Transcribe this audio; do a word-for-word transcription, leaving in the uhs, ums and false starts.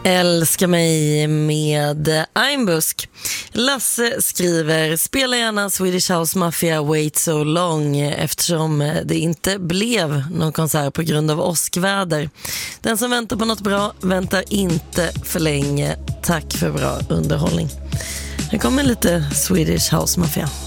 Älskar mig med Einbusk. Lasse skriver: spela gärna Swedish House Mafia Wait So Long, eftersom det inte blev någon konsert på grund av åskväder. Den som väntar på något bra väntar inte för länge. Tack för bra underhållning. Här kommer lite Swedish House Mafia.